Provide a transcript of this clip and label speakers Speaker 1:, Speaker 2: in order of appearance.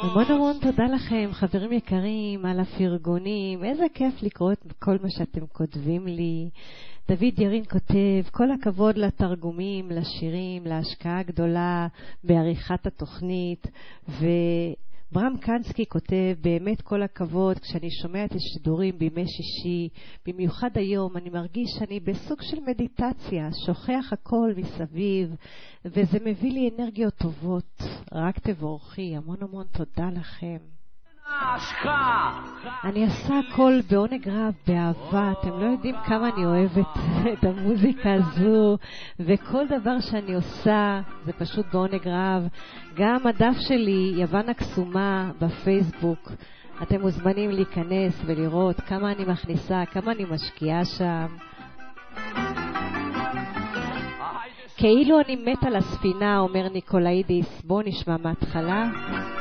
Speaker 1: המון המון תודה לכם, חברים יקרים, על הפרגונים. איזה כיף לקרוא את כל מה שאתם כותבים לי. דוד ירין כותב, כל הכבוד לתרגומים, לשירים, להשקעה הגדולה בעריכת התוכנית. וברם קנסקי כותב, באמת כל הכבוד, כשאני שומע את השידורים בימי שישי, במיוחד היום, אני מרגיש שאני בסוג של מדיטציה, שוכח הכל מסביב, וזה מביא לי אנרגיות טובות. רק תבורכי, המון המון תודה לכם. אני עושה הכל בעונג רב, באהבה. אתם לא יודעים כמה אני אוהבת את המוזיקה הזו, וכל דבר שאני עושה זה פשוט בעונג רב. גם הדף שלי, יוון הקסומה, בפייסבוק, אתם מוזמנים להיכנס ולראות כמה אני מכניסה, כמה אני משקיעה שם. כאילו אני מת על הספינה, אומר ניקולאידיס. בואו נשמע מההתחלה.